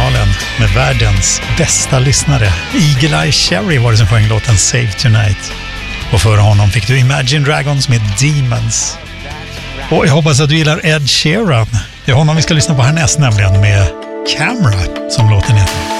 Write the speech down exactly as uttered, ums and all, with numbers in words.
Australien med världens bästa lyssnare. Eagle Eye Cherry var det som sjöng låten Save Tonight. Och före honom fick du Imagine Dragons med Demons. Och jag hoppas att du gillar Ed Sheeran. Det är honom vi ska lyssna på härnäst, nämligen med Camera som låten heter.